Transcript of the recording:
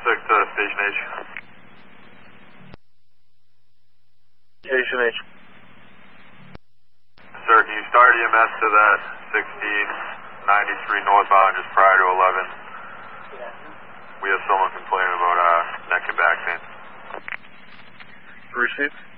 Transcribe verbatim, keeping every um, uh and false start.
six to Station H. Station H. Sir, can you start E M S to that sixteen ninety-three northbound just prior to eleven? We have someone complaining about uh, neck and back pain. Receive.